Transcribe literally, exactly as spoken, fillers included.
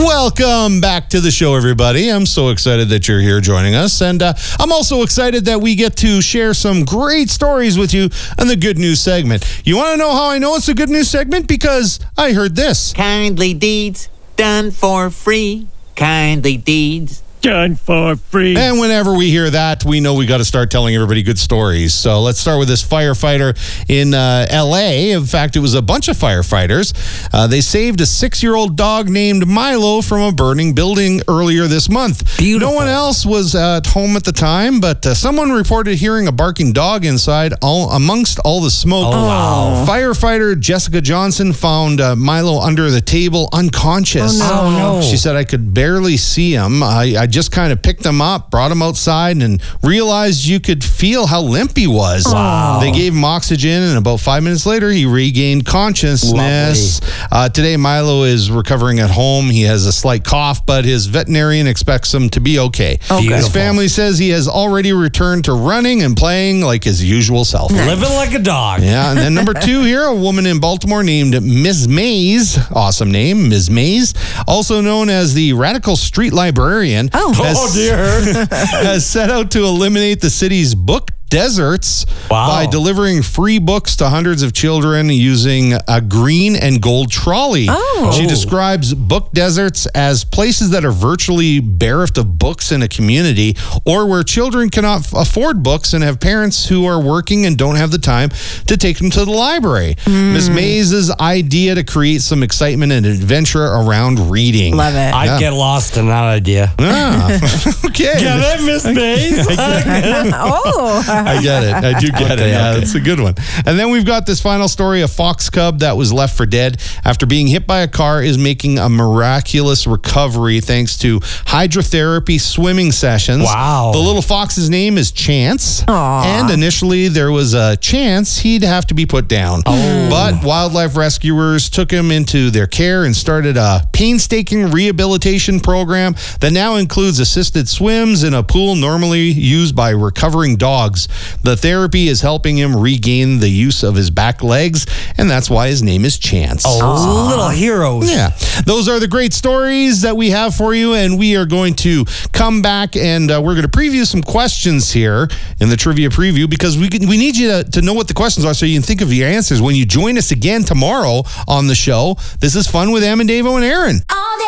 Welcome back to the show, everybody. I'm so excited that you're here joining us. And uh, I'm also excited that we get to share some great stories with you on the Good News segment. You want to know how I know it's a Good News segment? Because I heard this. Kindly deeds done for free. Kindly deeds done for free. And whenever we hear that, we know we got to start telling everybody good stories. So let's start with this firefighter in uh, L A. In fact, it was a bunch of firefighters. Uh, they saved a six-year-old dog named Milo from a burning building earlier this month. Beautiful. No one else was uh, at home at the time, but uh, someone reported hearing a barking dog inside all, amongst all the smoke. Oh, wow. Firefighter Jessica Johnson found uh, Milo under the table unconscious. Oh, no. She said, I could barely see him. I, I just kind of picked him up, brought him outside, and realized you could feel how limp he was. Wow. They gave him oxygen, and about five minutes later, he regained consciousness. Uh, today, Milo is recovering at home. He has a slight cough, but his veterinarian expects him to be okay. Okay. His family says he has already returned to running and playing like his usual self. Living like a dog. Yeah, and then number two here, a woman in Baltimore named Miz Mays, awesome name, Miz Mays, also known as the Radical Street Librarian, Oh. has, Oh, dear. has set out to eliminate the city's book deserts Wow. by delivering free books to hundreds of children using a green and gold trolley. Oh. She describes book deserts as places that are virtually bereft of books in a community, or where children cannot f- afford books and have parents who are working and don't have the time to take them to the library. Miz Mays' idea to create some excitement and adventure around reading. Love it. I'd Yeah. get lost in that idea. Ah, okay. Get it, Miss Mays? Oh. I get it. I do get Okay, it. Yeah, okay. it's a good one. And then we've got this final story. A fox cub that was left for dead after being hit by a car is making a miraculous recovery thanks to hydrotherapy swimming sessions. Wow. The little fox's name is Chance. Aw. And initially there was a chance he'd have to be put down. Oh. But wildlife rescuers took him into their care and started a painstaking rehabilitation program that now includes assisted swims in a pool normally used by recovering dogs. The therapy is helping him regain the use of his back legs, and that's why his name is Chance. Oh, little heroes. Yeah, those are the great stories that we have for you, and we are going to come back and uh, we're going to preview some questions here in the trivia preview, because we can, we need you to, to know what the questions are so you can think of your answers when you join us again tomorrow on the show. This is Fun with Em and Davo and Aaron.